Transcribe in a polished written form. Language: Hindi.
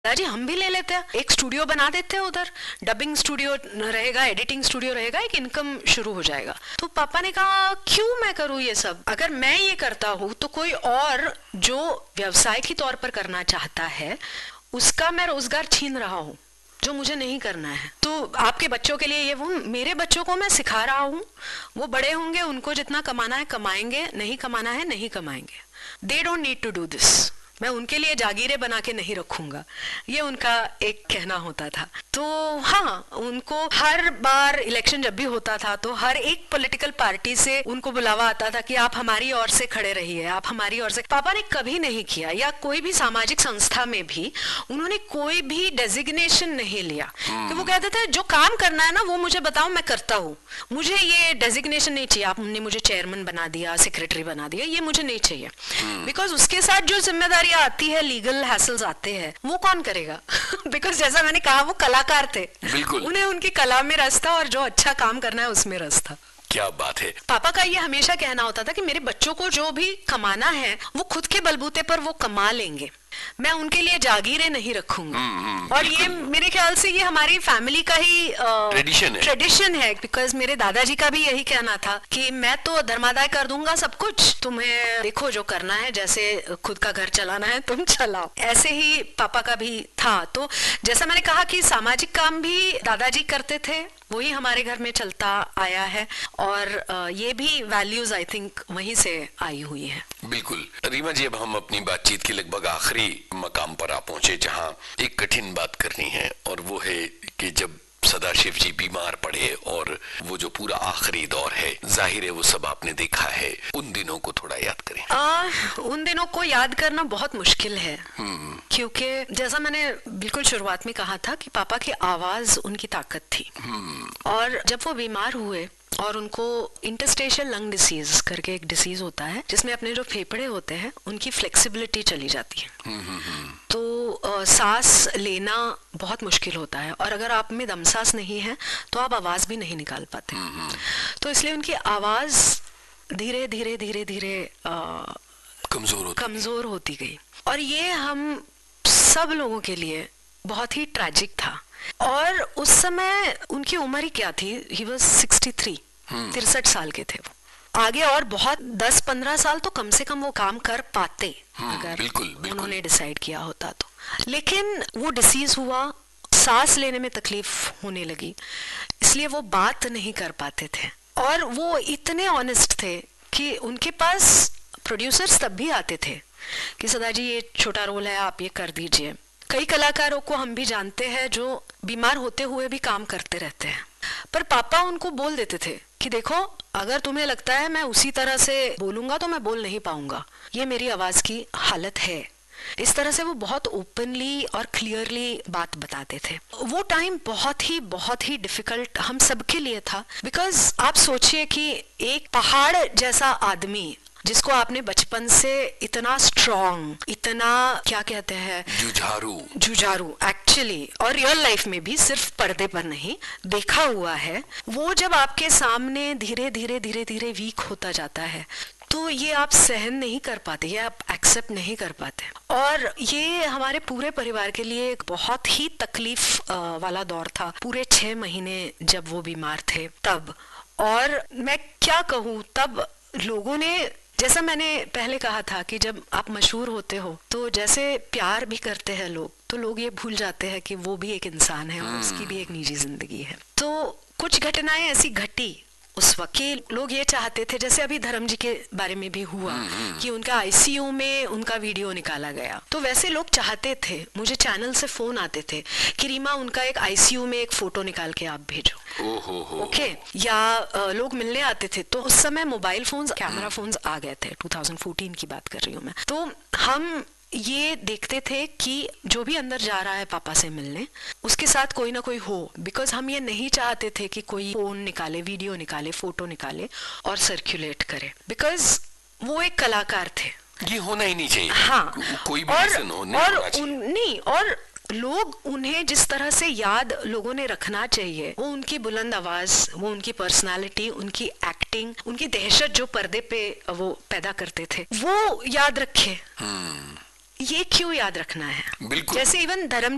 दादाजी हम भी ले लेते हैं, एक स्टूडियो बना देते हैं, उधर डबिंग स्टूडियो रहेगा, एडिटिंग स्टूडियो रहेगा, एक इनकम शुरू हो जाएगा। तो पापा ने कहा क्यों मैं करूँ ये सब, अगर मैं ये करता हूँ तो कोई और जो व्यवसाय के तौर पर करना चाहता है उसका मैं रोजगार छीन रहा हूँ, जो मुझे नहीं करना है। तो आपके बच्चों के लिए ये, वो मेरे बच्चों को मैं सिखा रहा हूँ, वो बड़े होंगे, उनको जितना कमाना है कमाएंगे, नहीं कमाना है नहीं कमाएंगे। They don't need to do this, मैं उनके लिए जागीरें बना के नहीं रखूंगा, ये उनका एक कहना होता था। तो हाँ, उनको हर बार इलेक्शन जब भी होता था तो हर एक पॉलिटिकल पार्टी से उनको बुलावा आता था कि आप हमारी ओर से खड़े रहिए, आप हमारी ओर से। पापा ने कभी नहीं किया, या कोई भी सामाजिक संस्था में भी उन्होंने कोई भी डेजिग्नेशन नहीं लिया कि वो कहते थे जो काम करना है ना वो मुझे बताओ, मैं करता हूँ, मुझे ये डेजिग्नेशन नहीं चाहिए, आपने मुझे चेयरमैन बना दिया, सेक्रेटरी बना दिया, ये मुझे नहीं चाहिए। बिकॉज उसके साथ जो जिम्मेदारी आती है, लीगल हैसल्स आते हैं, वो कौन करेगा? बिकॉज जैसा मैंने कहा वो कलाकार थे, उन्हें उनकी कला में रस था और जो अच्छा काम करना है उसमें रस था। क्या बात है। पापा का ये हमेशा कहना होता था कि मेरे बच्चों को जो भी कमाना है वो खुद के बलबूते पर वो कमा लेंगे, मैं उनके लिए जागीरें नहीं रखूंगा। और ये मेरे ख्याल से ये हमारी फैमिली का ही ट्रेडिशन है, बिकॉज मेरे दादाजी का भी यही कहना था कि मैं तो धर्मादाय कर दूंगा सब कुछ, तुम्हें देखो जो करना है, जैसे खुद का घर चलाना है तुम चलाओ। ऐसे ही पापा का भी था। तो जैसा मैंने कहा कि सामाजिक काम भी दादाजी करते थे, वही हमारे घर में चलता आया है, और ये भी वैल्यूज आई थिंक वहीं से आई हुई है। बिल्कुल। रीमा जी, अब हम अपनी बातचीत के लगभग आखिरी मकाम पर आ पहुंचे, जहां एक कठिन बात करनी है, और वो है कि जब सदाशिव जी बीमार पड़े और वो जो पूरा आखिरी दौर है, जाहिर है वो सब आपने देखा है, उन दिनों को थोड़ा याद करें। उन दिनों को याद करना बहुत मुश्किल है, क्योंकि जैसा मैंने बिल्कुल शुरुआत में कहा था कि पापा की आवाज उनकी ताकत थी। और जब वो बीमार हुए और उनको इंटरस्टेशियल लंग डिसीज करके एक डिसीज होता है जिसमें अपने जो फेफड़े होते हैं उनकी फ्लेक्सिबिलिटी चली जाती है, तो सांस लेना बहुत मुश्किल होता है, और अगर आप में दम सांस नहीं है तो आप आवाज भी नहीं निकाल पाते। तो इसलिए उनकी आवाज धीरे धीरे धीरे धीरे कमजोर होती गई, और ये हम सब लोगों के लिए बहुत ही ट्रैजिक था। और उस समय उनकी उम्र ही क्या थी, ही वाज 63, 63 साल के थे वो। आगे और बहुत 10-15 साल तो कम से कम वो काम कर पाते, अगर बिल्कुल। उन्होंने डिसाइड किया होता तो। लेकिन वो डिसीज हुआ, सांस लेने में तकलीफ होने लगी, इसलिए वो बात नहीं कर पाते थे। और वो इतने ऑनेस्ट थे कि उनके पास प्रोड्यूसर्स तब भी आते थे कि सदा जी ये छोटा रोल है, आप ये कर दीजिए। कई कलाकारों को हम भी जानते हैं जो बीमार होते हुए भी काम करते रहते हैं, पर पापा उनको बोल देते थे कि देखो, अगर तुम्हें लगता है मैं उसी तरह से बोलूंगा तो मैं बोल नहीं पाऊंगा, ये मेरी आवाज की हालत है। इस तरह से वो बहुत ओपनली और क्लियरली बात बताते थे। वो टाइम बहुत ही डिफिकल्ट हम सबके लिए था, बिकॉज आप सोचिए कि एक पहाड़ जैसा आदमी जिसको आपने बचपन से इतना स्ट्रॉन्ग, इतना क्या कहते हैं, जुझारू एक्चुअली, और रियल लाइफ में भी, सिर्फ पर्दे पर नहीं, देखा हुआ है, वो जब आपके सामने धीरे धीरे धीरे धीरे वीक होता जाता है तो ये आप सहन नहीं कर पाते, ये आप एक्सेप्ट नहीं कर पाते। और ये हमारे पूरे परिवार के लिए एक बहुत ही तकलीफ वाला दौर था, पूरे 6 महीने जब वो बीमार थे तब। और मैं क्या कहूँ, तब लोगों ने, जैसा मैंने पहले कहा था कि जब आप मशहूर होते हो तो जैसे प्यार भी करते हैं लोग, तो लोग ये भूल जाते हैं कि वो भी एक इंसान है और उसकी भी एक निजी जिंदगी है। तो कुछ घटनाएं ऐसी घटी उस वक्त के लोग ये चाहते थे, जैसे अभी धर्म जी के बारे में भी हुआ कि उनका आईसीयू में उनका वीडियो निकाला गया, तो वैसे लोग चाहते थे, मुझे चैनल से फोन आते थे कि रीमा उनका एक आईसीयू में एक फोटो निकाल के आप भेजो। ओके। या लोग मिलने आते थे, तो उस समय मोबाइल फोन्स, कैमरा फोन्स आ गए थे, 2014 की बात कर रही हूँ मैं। तो हम ये देखते थे कि जो भी अंदर जा रहा है पापा से मिलने, उसके साथ कोई ना कोई हो, बिकॉज हम ये नहीं चाहते थे कि कोई फोन निकाले, वीडियो निकाले, फोटो निकाले और सर्कुलेट करे, बिकॉज वो एक कलाकार थे, ये होना ही नहीं चाहिए। हाँ, कोई भी रीजन हो, नहीं होना चाहिए। और लोग उन्हें जिस तरह से याद लोगों ने रखना चाहिए, वो उनकी बुलंद आवाज, वो उनकी पर्सनालिटी, उनकी एक्टिंग, उनकी दहशत जो पर्दे पे वो पैदा करते थे, वो याद रखे। ये क्यों याद रखना है? बिल्कुल। जैसे इवन धर्म